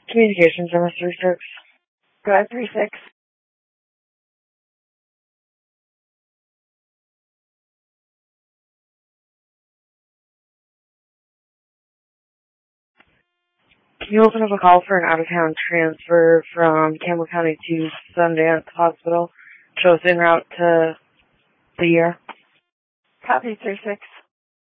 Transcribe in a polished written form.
Communications, MS36. Go ahead, 36. Can you open up a call for an out-of-town transfer from Campbell County to Sundance Hospital? Shows en route to the year. Copy, 36.